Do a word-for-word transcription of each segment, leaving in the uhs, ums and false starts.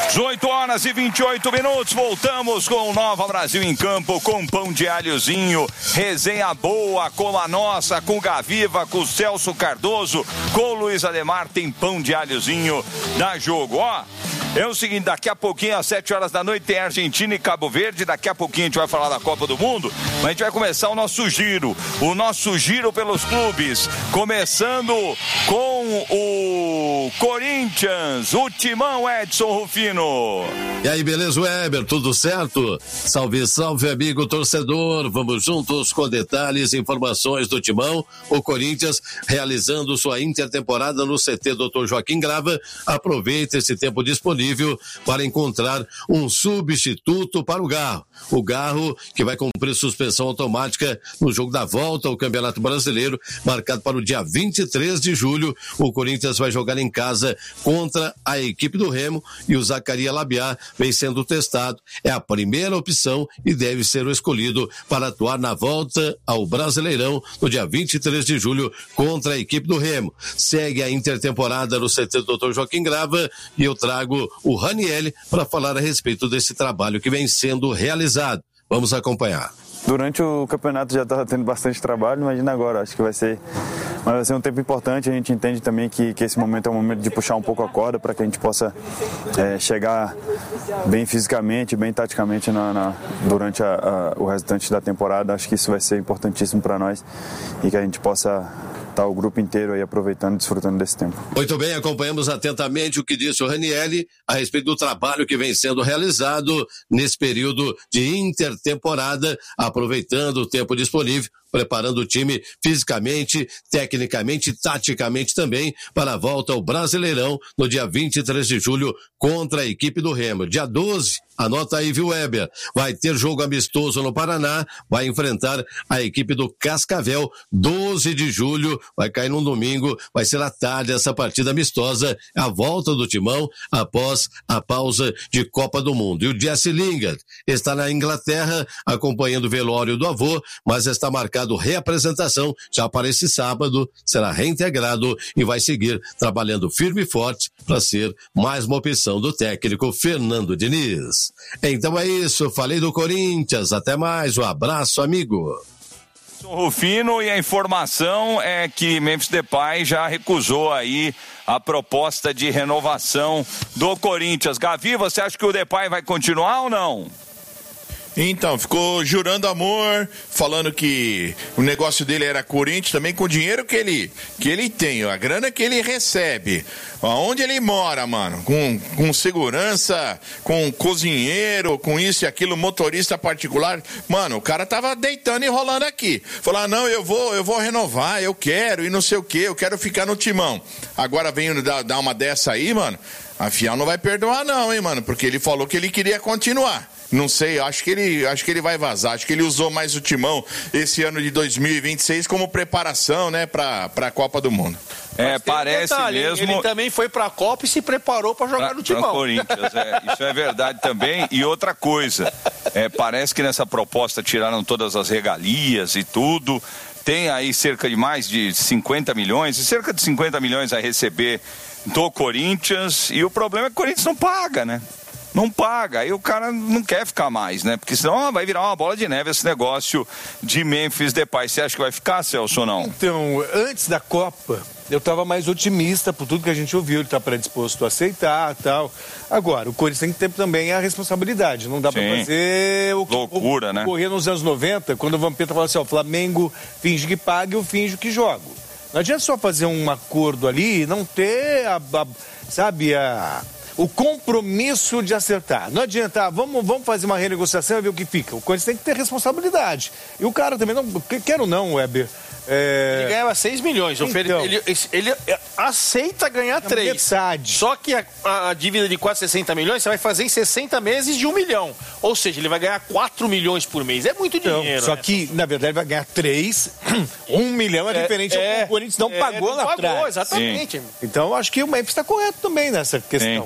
dezoito horas e vinte e oito minutos, voltamos com o Nova Brasil em Campo, com pão de alhozinho, resenha boa, com a nossa, com o Gaviva, com o Celso Cardoso, com o Luiz Ademar, tem pão de alhozinho, dá jogo, ó. É o seguinte, daqui a pouquinho, às sete horas da noite, tem Argentina e Cabo Verde. Daqui a pouquinho a gente vai falar da Copa do Mundo, mas a gente vai começar o nosso giro, o nosso giro pelos clubes, começando com o Corinthians, o Timão, Edson Rufino. E aí, beleza, Weber? Tudo certo? Salve, salve, amigo torcedor. Vamos juntos com detalhes e informações do Timão. O Corinthians realizando sua intertemporada no C T doutor Joaquim Grava. Aproveita esse tempo disponível para encontrar um substituto para o Garro. O Garro que vai cumprir suspensão automática no jogo da volta ao Campeonato Brasileiro, marcado para o dia vinte e três de julho. O Corinthians vai jogar em casa contra a equipe do Remo e o Zacarias Labiá vem sendo testado. É a primeira opção e deve ser o escolhido para atuar na volta ao Brasileirão no dia vinte e três de julho contra a equipe do Remo. Segue a intertemporada no C T doutor Joaquim Grava e eu trago o Ranielli para falar a respeito desse trabalho que vem sendo realizado. Vamos acompanhar. Durante o campeonato já estava tendo bastante trabalho, imagina agora, acho que vai ser, mas vai ser um tempo importante. A gente entende também que, que esse momento é um momento de puxar um pouco a corda para que a gente possa é, chegar bem fisicamente, bem taticamente na, na, durante a, a, o restante da temporada. Acho que isso vai ser importantíssimo para nós e que a gente possa estar o grupo inteiro aí aproveitando e desfrutando desse tempo. Muito bem, acompanhamos atentamente o que disse o Ranielli a respeito do trabalho que vem sendo realizado nesse período de intertemporada, aproveitando o tempo disponível, preparando o time fisicamente, tecnicamente e taticamente também para a volta ao Brasileirão no dia vinte e três de julho contra a equipe do Remo. Dia doze, anota aí, viu, Weber? Vai ter jogo amistoso no Paraná, vai enfrentar a equipe do Cascavel. doze de julho, vai cair num domingo, vai ser à tarde essa partida amistosa, a volta do Timão após a pausa de Copa do Mundo. E o Jesse Lingard está na Inglaterra acompanhando o velório do avô, mas está marcado reapresentação já para esse sábado, será reintegrado e vai seguir trabalhando firme e forte para ser mais uma opção do técnico Fernando Diniz. Então é isso, falei do Corinthians, até mais, um abraço, amigo. Rufino, e a informação é que Memphis Depay já recusou aí a proposta de renovação do Corinthians. Gavi, você acha que o Depay vai continuar ou não? Então, ficou jurando amor, falando que o negócio dele era Corinthians, também com o dinheiro que ele, que ele tem, a grana que ele recebe. Onde ele mora, mano, com, com segurança, com cozinheiro, com isso e aquilo, motorista particular. Mano, o cara tava deitando e rolando aqui. Falar, não, eu vou, eu vou renovar, eu quero, e não sei o que, eu quero ficar no Timão. Agora vem dar, dar uma dessa aí, mano, a Fiel não vai perdoar não, hein, mano, porque ele falou que ele queria continuar. Não sei, acho que ele, acho que ele vai vazar. Acho que ele usou mais o Timão esse ano de dois mil e vinte e seis como preparação, né, para para a Copa do Mundo. É, parece um detalhe, mesmo. Ele também foi para a Copa e se preparou para jogar pra, no Timão. Corinthians, é, isso é verdade também. E outra coisa, é, parece que nessa proposta tiraram todas as regalias e tudo. Tem aí cerca de mais de cinquenta milhões, e cerca de cinquenta milhões a receber do Corinthians. E o problema é que o Corinthians não paga, né? Não paga, aí o cara não quer ficar mais, né? Porque senão vai virar uma bola de neve esse negócio de Memphis Depay. Você acha que vai ficar, Celso, ou não? Então, antes da Copa, eu estava mais otimista por tudo que a gente ouviu, ele está predisposto a aceitar e tal. Agora, o Corinthians tem que ter também a responsabilidade, não dá para fazer o que loucura, o, né? Corria nos anos noventa, quando o Vampeta falava assim, ó, o Flamengo finge que paga e eu finjo que jogo. Não adianta só fazer um acordo ali e não ter, a, a, sabe, a... o compromisso de acertar. Não adianta, ah, vamos, vamos fazer uma renegociação e ver o que fica. O Corinthians tem que ter responsabilidade. E o cara também, não quero não, Weber. É... Ele ganhava seis milhões. Então, ele, ele, ele aceita ganhar três. Metade. Só que a, a dívida de quase sessenta milhões você vai fazer em sessenta meses de um milhão. Ou seja, ele vai ganhar quatro milhões por mês. É muito dinheiro. Então, só né? que, na verdade, vai ganhar três. Um milhão é, é diferente. É, o Corinthians não é, pagou não lá pagou, atrás. Exatamente. Sim. Então, acho que o Memphis está correto também nessa questão. Sim.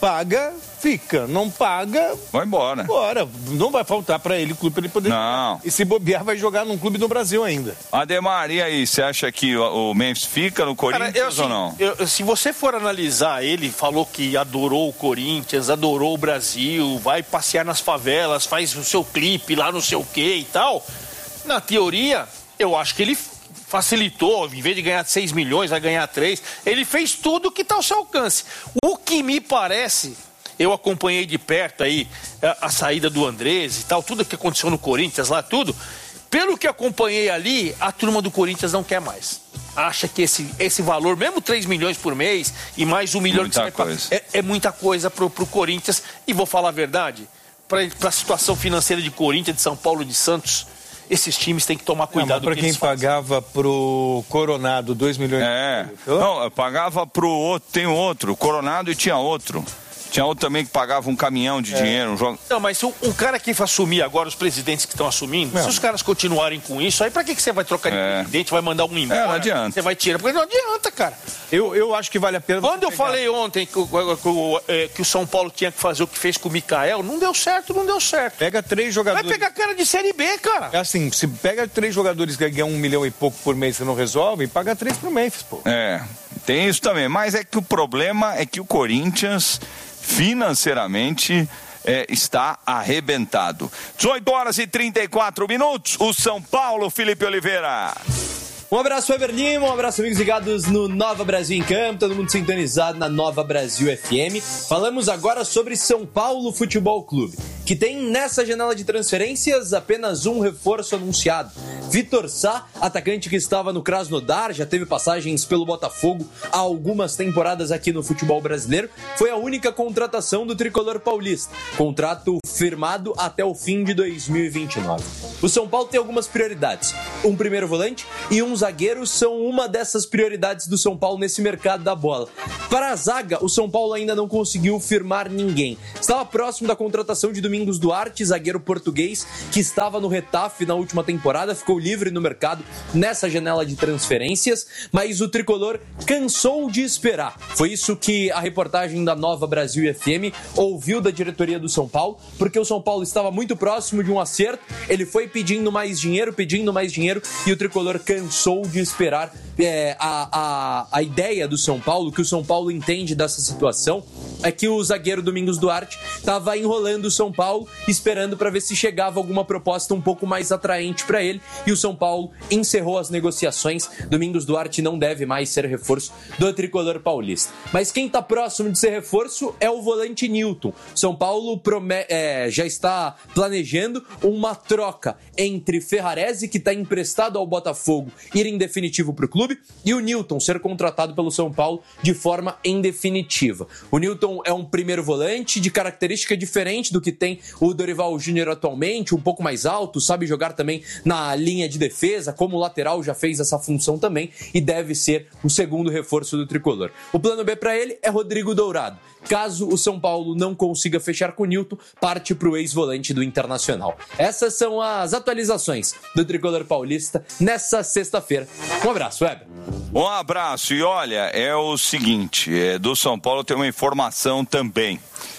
paga, fica. Não paga, vai embora. Bora. Não vai faltar pra ele o clube pra ele poder Não. jogar. E se bobear, vai jogar num clube no Brasil ainda. Ademar, e aí, você acha que o, o Memphis fica no Corinthians? Cara, eu, assim, ou não? Eu, se você for analisar, ele falou que adorou o Corinthians, adorou o Brasil, vai passear nas favelas, faz o seu clipe lá não sei o que e tal. Na teoria, eu acho que ele facilitou, em vez de ganhar seis milhões, vai ganhar três. Ele fez tudo que está ao seu alcance. O que me parece, eu acompanhei de perto aí a, a saída do Andrés e tal, tudo que aconteceu no Corinthians lá, tudo. Pelo que acompanhei ali, a turma do Corinthians não quer mais. Acha que esse, esse valor, mesmo três milhões por mês e mais um milhão muita de coisa. É, é muita coisa pro, pro Corinthians. E vou falar a verdade, para a situação financeira de Corinthians, de São Paulo, de Santos, esses times têm que tomar cuidado. Para que quem pagava pro Coronado dois milhões... É, não, eu pagava pro outro, tem outro, Coronado e tinha outro. Tinha outro também que pagava um caminhão de é. dinheiro. Um jogo... Não, mas se um, um cara que assumir agora, os presidentes que estão assumindo, não. se os caras continuarem com isso, aí pra que, que você vai trocar de é. presidente, vai mandar um embora? É, não adianta. Você vai tirar, porque não adianta, cara. Eu, eu acho que vale a pena... Quando eu pegar. falei ontem que, que, que o São Paulo tinha que fazer o que fez com o Mikael, não deu certo, não deu certo. Pega três jogadores... Vai pegar cara de Série B, cara. É assim, se pega três jogadores que ganham um milhão e pouco por mês e não resolvem, paga três pro Memphis, pô. É, tem isso também. Mas é que o problema é que o Corinthians... financeiramente é, está arrebentado. dezoito horas e trinta e quatro minutos, o São Paulo, Felipe Oliveira. Um abraço, Weber Lima, um abraço, amigos ligados no Nova Brasil em Campo, todo mundo sintonizado na Nova Brasil F M. Falamos agora sobre São Paulo Futebol Clube, que tem nessa janela de transferências apenas um reforço anunciado. Vitor Sá, atacante que estava no Krasnodar, já teve passagens pelo Botafogo há algumas temporadas aqui no futebol brasileiro, foi a única contratação do tricolor paulista, contrato firmado até o fim de dois mil e vinte e nove. O São Paulo tem algumas prioridades, um primeiro volante e um zagueiro são uma dessas prioridades do São Paulo nesse mercado da bola. Para a zaga, o São Paulo ainda não conseguiu firmar ninguém. Estava próximo da contratação de Domingos Duarte, zagueiro português, que estava no Retafe na última temporada, ficou livre no mercado nessa janela de transferências, mas o tricolor cansou de esperar. Foi isso que a reportagem da Nova Brasil F M ouviu da diretoria do São Paulo, porque o São Paulo estava muito próximo de um acerto, ele foi pedindo mais dinheiro, pedindo mais dinheiro, e o tricolor cansou de esperar. É, a, a, a ideia do São Paulo, que o São Paulo entende dessa situação, é que o zagueiro Domingos Duarte estava enrolando o São Paulo, esperando para ver se chegava alguma proposta um pouco mais atraente para ele, e o São Paulo encerrou as negociações. Domingos Duarte não deve mais ser reforço do tricolor paulista. Mas quem está próximo de ser reforço é o volante Nilton. São Paulo prome- é, já está planejando uma troca entre Ferrarese, que está emprestado ao Botafogo, ir em definitivo para o clube, e o Nilton ser contratado pelo São Paulo de forma em definitiva. O Nilton é um primeiro volante de característica diferente do que tem o Dorival Júnior atualmente, um pouco mais alto, sabe jogar também na linha de defesa, como lateral já fez essa função também, e deve ser o segundo reforço do tricolor. O plano B para ele é Rodrigo Dourado. Caso o São Paulo não consiga fechar com o Nilton, parte para o ex-volante do Internacional. Essas são as atualizações do tricolor paulista nessa sexta-feira. Um abraço, Weber. Um abraço. E olha, é o seguinte, é, do São Paulo tem uma informação também.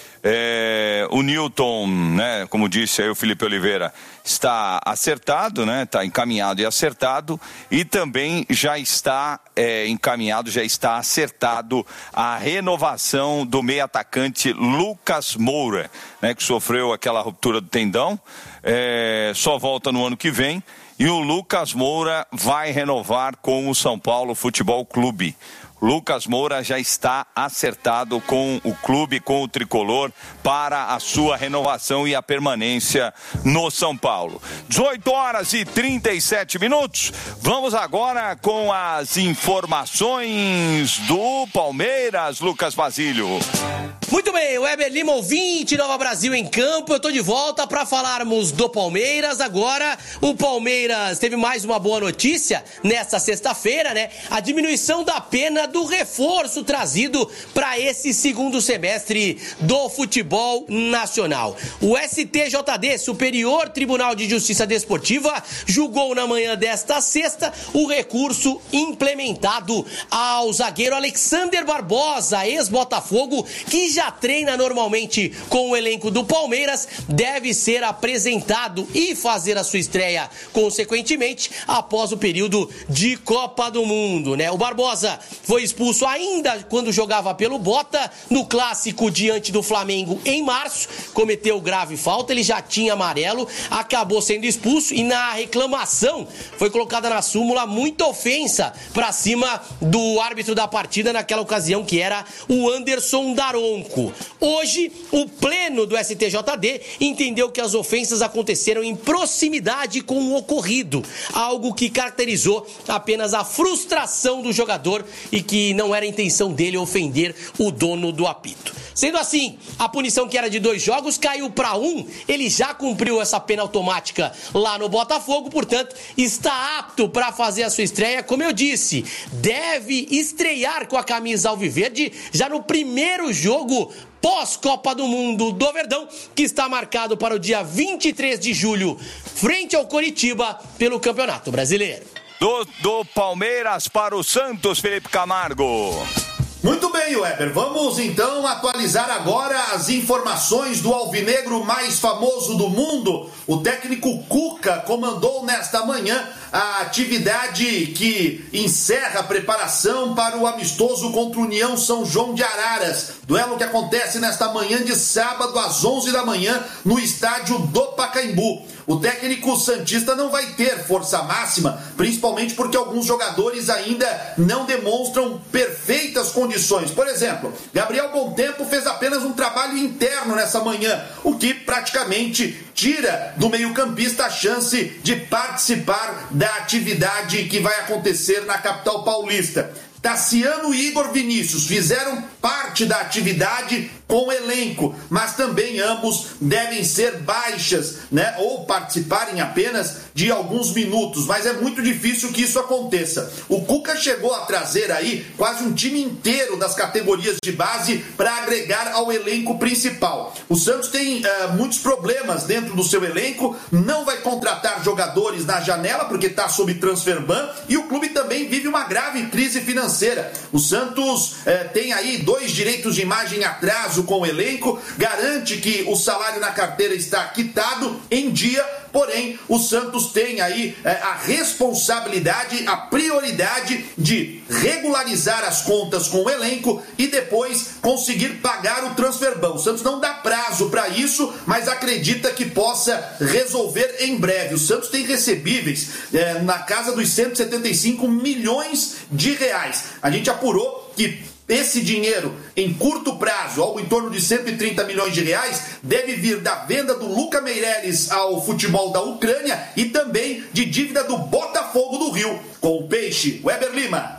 É, o Nilton, né, como disse aí o Felipe Oliveira, está acertado, né, está encaminhado e acertado, e também já está é, encaminhado, já está acertado a renovação do meio atacante Lucas Moura, né, que sofreu aquela ruptura do tendão, é, só volta no ano que vem, e o Lucas Moura vai renovar com o São Paulo Futebol Clube. Lucas Moura já está acertado com o clube, com o tricolor, para a sua renovação e a permanência no São Paulo. dezoito horas e trinta e sete minutos. Vamos agora com as informações do Palmeiras, Lucas Basílio. Muito bem, Weber Lima, ouvinte, Nova Brasil em Campo. Eu tô de volta para falarmos do Palmeiras. Agora, o Palmeiras teve mais uma boa notícia nesta sexta-feira, né? A diminuição da pena do reforço trazido para esse segundo semestre do futebol nacional. O S T J D, Superior Tribunal de Justiça Desportiva, julgou na manhã desta sexta o recurso implementado ao zagueiro Alexander Barbosa, ex-Botafogo, que já treina normalmente com o elenco do Palmeiras, deve ser apresentado e fazer a sua estreia, consequentemente, após o período de Copa do Mundo, né? O Barbosa foi expulso ainda quando jogava pelo Bota, no clássico diante do Flamengo em março, cometeu grave falta, ele já tinha amarelo, acabou sendo expulso e na reclamação foi colocada na súmula muita ofensa para cima do árbitro da partida naquela ocasião, que era o Anderson Daronco. Hoje, o pleno do S T J D entendeu que as ofensas aconteceram em proximidade com o ocorrido, algo que caracterizou apenas a frustração do jogador e que não era a intenção dele ofender o dono do apito. Sendo assim, a punição que era de dois jogos caiu para um, ele já cumpriu essa pena automática lá no Botafogo, portanto, está apto para fazer a sua estreia. Como eu disse, deve estrear com a camisa alviverde já no primeiro jogo pós-Copa do Mundo do Verdão, que está marcado para o dia vinte e três de julho, frente ao Coritiba, pelo Campeonato Brasileiro. Do, do Palmeiras para o Santos, Felipe Camargo. Muito bem, Weber. Vamos então atualizar agora as informações do alvinegro mais famoso do mundo. O técnico Cuca comandou nesta manhã a atividade que encerra a preparação para o amistoso contra o União São João de Araras. Duelo que acontece nesta manhã de sábado às onze da manhã no estádio do Pacaembu. O técnico santista não vai ter força máxima, principalmente porque alguns jogadores ainda não demonstram perfeitas condições. Por exemplo, Gabriel Bontempo fez apenas um trabalho interno nessa manhã, o que praticamente tira do meio-campista a chance de participar da atividade que vai acontecer na capital paulista. Tassiano e Igor Vinícius fizeram parte da atividade com o elenco, mas também ambos devem ser baixas, né? Ou participarem apenas de alguns minutos, mas é muito difícil que isso aconteça. O Cuca chegou a trazer aí quase um time inteiro das categorias de base para agregar ao elenco principal. O Santos tem uh, muitos problemas dentro do seu elenco, não vai contratar jogadores na janela porque está sob transfer ban, e o clube também vive uma grave crise financeira. O Santos eh, tem aí dois direitos de imagem em atraso com o elenco, garante que o salário na carteira está quitado em dia, porém o Santos tem aí eh, a responsabilidade, a prioridade de regularizar as contas com o elenco e depois conseguir pagar o transfer ban. O Santos não dá prazo para isso, mas acredita que possa resolver em breve. O Santos tem recebíveis eh, na casa dos cento e setenta e cinco milhões de reais. A gente apurou que esse dinheiro, em curto prazo, algo em torno de cento e trinta milhões de reais, deve vir da venda do Luca Meireles ao futebol da Ucrânia e também de dívida do Botafogo do Rio com o Peixe. Weber Lima.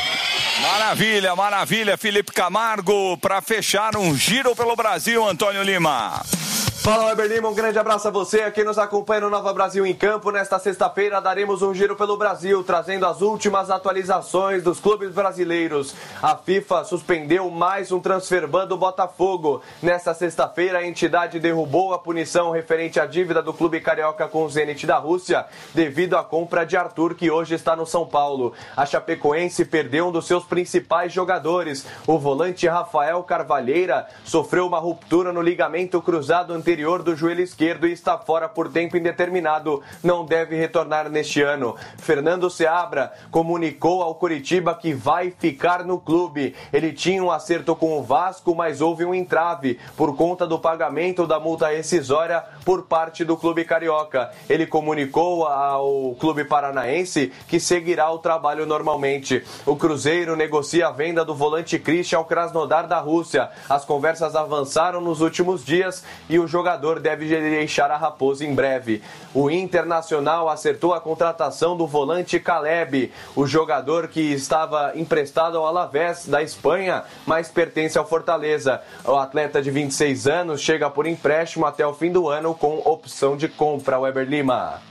Maravilha, maravilha, Felipe Camargo, para fechar um giro pelo Brasil, Antônio Lima. Fala, Weber Lima, um grande abraço a você aqui nos acompanha no Nova Brasil em Campo. Nesta sexta-feira daremos um giro pelo Brasil, trazendo as últimas atualizações dos clubes brasileiros. A FIFA suspendeu mais um transfer ban do Botafogo. Nesta sexta-feira a entidade derrubou a punição referente à dívida do clube carioca com o Zenit da Rússia, devido à compra de Arthur, que hoje está no São Paulo. A Chapecoense perdeu um dos seus principais jogadores. O volante Rafael Carvalheira sofreu uma ruptura no ligamento cruzado anterior anterior do joelho esquerdo e está fora por tempo indeterminado. Não deve retornar neste ano. Fernando Seabra comunicou ao Coritiba que vai ficar no clube. Ele tinha um acerto com o Vasco, mas houve um entrave por conta do pagamento da multa rescisória por parte do clube carioca. Ele comunicou ao clube paranaense que seguirá o trabalho normalmente. O Cruzeiro negocia a venda do volante Christian ao Krasnodar da Rússia. As conversas avançaram nos últimos dias e o jogador deve deixar a Raposa em breve. O Internacional acertou a contratação do volante Caleb, o jogador que estava emprestado ao Alavés da Espanha, mas pertence ao Fortaleza. O atleta de vinte e seis anos chega por empréstimo até o fim do ano com opção de compra. Weber Lima.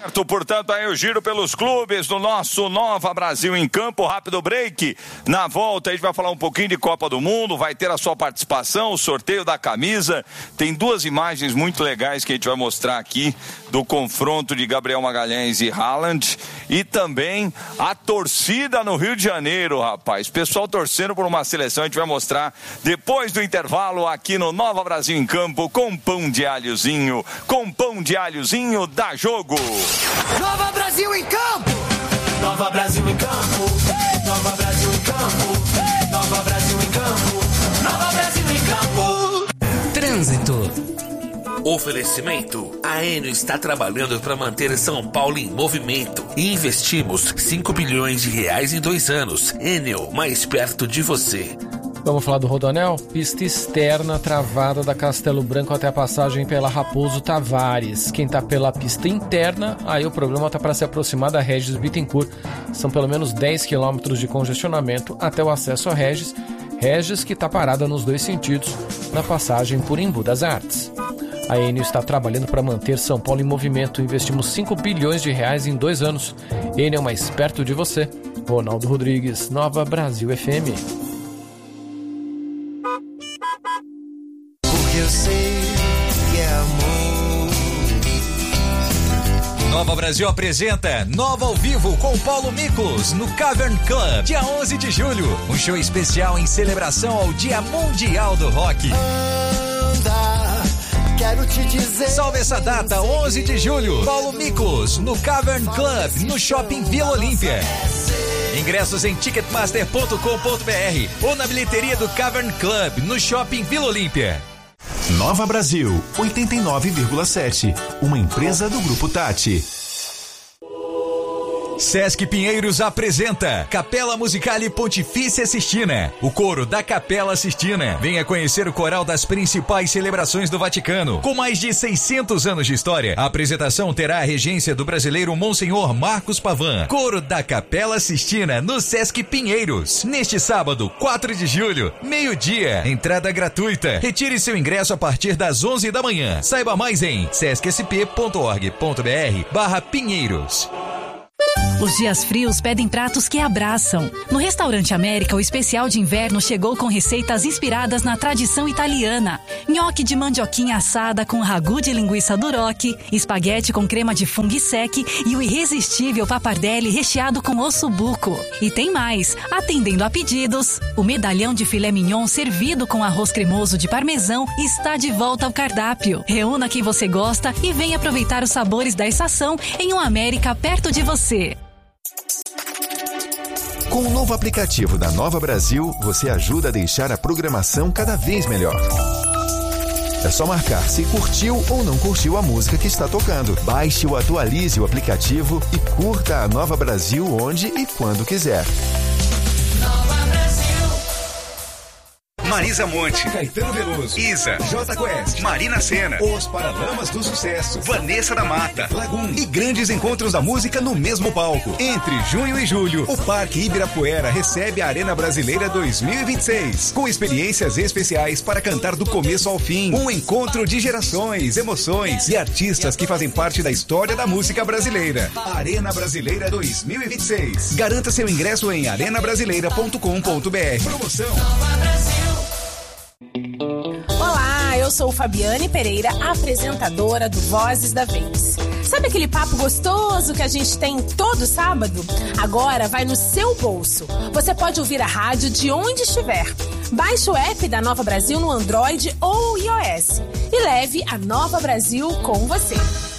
Portanto, aí o giro pelos clubes do nosso Nova Brasil em Campo. Rápido break. Na volta, a gente vai falar um pouquinho de Copa do Mundo. Vai ter a sua participação, o sorteio da camisa. Tem duas imagens muito legais que a gente vai mostrar aqui do confronto de Gabriel Magalhães e Haaland. E também a torcida no Rio de Janeiro, rapaz. Pessoal torcendo por uma seleção. A gente vai mostrar depois do intervalo aqui no Nova Brasil em Campo com pão de alhozinho. Com pão de alhozinho, dá jogo. Nova Brasil em Campo! Nova Brasil em Campo! Nova Brasil em Campo! Nova Brasil em Campo! Nova Brasil em Campo! Trânsito. Oferecimento. A Enel está trabalhando para manter São Paulo em movimento. Investimos cinco bilhões de reais em dois anos. Enel, mais perto de você. Vamos falar do Rodoanel? Pista externa travada da Castelo Branco até a passagem pela Raposo Tavares. Quem tá pela pista interna, aí o problema tá para se aproximar da Regis Bittencourt. São pelo menos dez quilômetros de congestionamento até o acesso a Regis. Regis que tá parada nos dois sentidos na passagem por Embu das Artes. A Enel está trabalhando para manter São Paulo em movimento. Investimos cinco bilhões de reais em dois anos. Enel mais perto de você. Ronaldo Rodrigues, Nova Brasil F M. Eu sei que é amor. Nova Brasil apresenta Nova ao Vivo com Paulo Miklos no Cavern Club, dia onze de julho. Um show especial em celebração ao Dia Mundial do Rock. Anda, quero te dizer. Salve essa data, onze de julho. Paulo Miklos no Cavern Club, no Shopping Vila Olímpia. Ingressos em ticketmaster ponto com ponto b r ou na bilheteria do Cavern Club, no Shopping Vila Olímpia. Nova Brasil, oitenta e nove vírgula sete, uma empresa do Grupo Tati. Sesc Pinheiros apresenta Capela Musicale Pontifícia Sistina, o coro da Capela Sistina. Venha conhecer o coral das principais celebrações do Vaticano, com mais de seiscentos anos de história. A apresentação terá a regência do brasileiro Monsenhor Marcos Pavan. Coro da Capela Sistina no Sesc Pinheiros, neste sábado, quatro de julho, meio-dia, entrada gratuita. Retire seu ingresso a partir das onze da manhã. Saiba mais em sescsp ponto org ponto b r barra Pinheiros. Os dias frios pedem pratos que abraçam. No Restaurante América, o especial de inverno chegou com receitas inspiradas na tradição italiana. Nhoque de mandioquinha assada com ragu de linguiça duroc, espaguete com crema de fungo sec e o irresistível pappardelle recheado com ossobuco. E tem mais, atendendo a pedidos, o medalhão de filé mignon servido com arroz cremoso de parmesão está de volta ao cardápio. Reúna quem você gosta e venha aproveitar os sabores da estação em um América perto de você. Com o novo aplicativo da Nova Brasil, você ajuda a deixar a programação cada vez melhor. É só marcar se curtiu ou não curtiu a música que está tocando. Baixe ou atualize o aplicativo e curta a Nova Brasil onde e quando quiser. Nova Brasil. Marisa Monte, Caetano Veloso, Isa, J Quest, Marina Sena, Os Paralamas do Sucesso, Vanessa da Mata, Lagoon e grandes encontros da música no mesmo palco. Entre junho e julho, o Parque Ibirapuera recebe a Arena Brasileira dois mil e vinte e seis, com experiências especiais para cantar do começo ao fim. Um encontro de gerações, emoções e artistas que fazem parte da história da música brasileira. Arena Brasileira dois mil e vinte e seis. Garanta seu ingresso em arena brasileira ponto com ponto b r. Promoção Nova Brasil. Olá, eu sou Fabiane Pereira, apresentadora do Vozes da Vez. Sabe aquele papo gostoso que a gente tem todo sábado? Agora vai no seu bolso. Você pode ouvir a rádio de onde estiver. Baixe o app da Nova Brasil no Android ou iOS e leve a Nova Brasil com você.